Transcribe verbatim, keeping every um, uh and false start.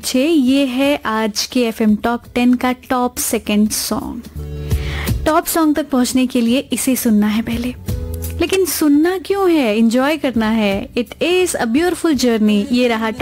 पूछे, ये है आज के एफएम टॉप टेन का top second song. Top song तक पहुंचने के लिए इसे सुनना है पहले, लेकिन सुनना क्यों है, एंजॉय करना है। It is a beautiful journey. ये रहा